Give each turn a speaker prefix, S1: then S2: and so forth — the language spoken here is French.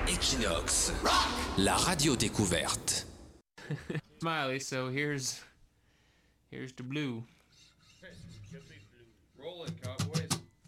S1: Equinox, la radio découverte.
S2: Smiley, so here's the blue.
S3: Rolling, cop.